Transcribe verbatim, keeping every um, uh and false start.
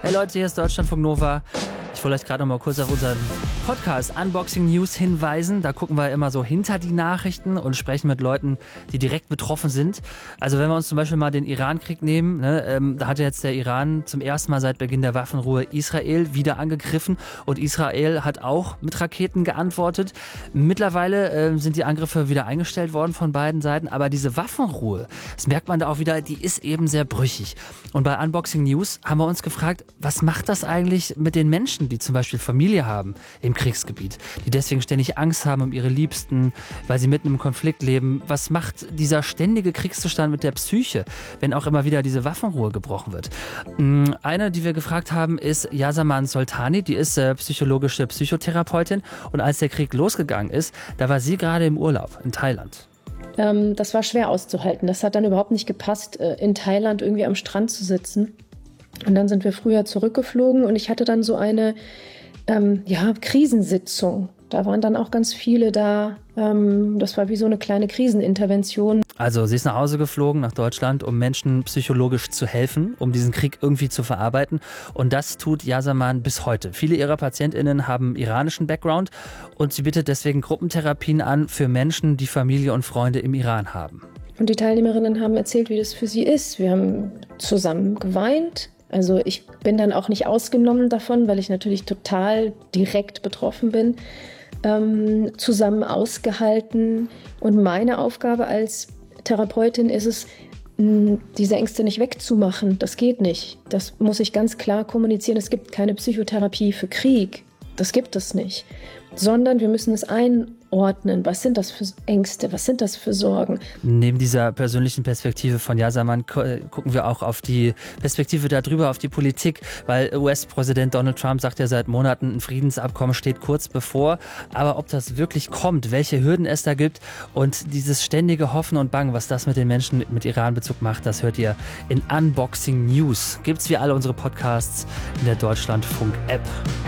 Hey Leute, hier ist Deutschlandfunk Nova. Ich wollte euch gerade noch mal kurz auf unseren Podcast Unboxing News hinweisen. Da gucken wir immer so hinter die Nachrichten und sprechen mit Leuten, die direkt betroffen sind. Also wenn wir uns zum Beispiel mal den Iran-Krieg nehmen, ne, ähm, da hat ja jetzt der Iran zum ersten Mal seit Beginn der Waffenruhe Israel wieder angegriffen und Israel hat auch mit Raketen geantwortet. Mittlerweile äh, sind die Angriffe wieder eingestellt worden von beiden Seiten, aber diese Waffenruhe, das merkt man da auch wieder, die ist eben sehr brüchig. Und bei Unboxing News haben wir uns gefragt, was macht das eigentlich mit den Menschen, die zum Beispiel Familie haben im Kriegsgebiet, die deswegen ständig Angst haben um ihre Liebsten, weil sie mitten im Konflikt leben. Was macht dieser ständige Kriegszustand mit der Psyche, wenn auch immer wieder diese Waffenruhe gebrochen wird? Eine, die wir gefragt haben, ist Yasaman Soltani, die ist äh, psychologische Psychotherapeutin und als der Krieg losgegangen ist, da war sie gerade im Urlaub in Thailand. Ähm, das war schwer auszuhalten. Das hat dann überhaupt nicht gepasst, äh, in Thailand irgendwie am Strand zu sitzen. Und dann sind wir früher zurückgeflogen und ich hatte dann so eine ähm, ja, Krisensitzung. Da waren dann auch ganz viele da. Ähm, das war wie so eine kleine Krisenintervention. Also sie ist nach Hause geflogen, nach Deutschland, um Menschen psychologisch zu helfen, um diesen Krieg irgendwie zu verarbeiten. Und das tut Yasaman bis heute. Viele ihrer PatientInnen haben iranischen Background und sie bietet deswegen Gruppentherapien an für Menschen, die Familie und Freunde im Iran haben. Und die Teilnehmerinnen haben erzählt, wie das für sie ist. Wir haben zusammen geweint. Also ich bin dann auch nicht ausgenommen davon, weil ich natürlich total direkt betroffen bin. Ähm, zusammen ausgehalten. Und meine Aufgabe als Therapeutin ist es, mh, diese Ängste nicht wegzumachen. Das geht nicht. Das muss ich ganz klar kommunizieren. Es gibt keine Psychotherapie für Krieg. Das gibt es nicht. Sondern wir müssen es einordnen. Was sind das für Ängste? Was sind das für Sorgen? Neben dieser persönlichen Perspektive von Yasaman gucken wir auch auf die Perspektive darüber, auf die Politik, weil U S-Präsident Donald Trump sagt ja seit Monaten, ein Friedensabkommen steht kurz bevor. Aber ob das wirklich kommt, welche Hürden es da gibt und dieses ständige Hoffen und Bangen, was das mit den Menschen mit Iran-Bezug macht, das hört ihr in Unboxing News. Gibt's wie alle unsere Podcasts in der Deutschlandfunk-App.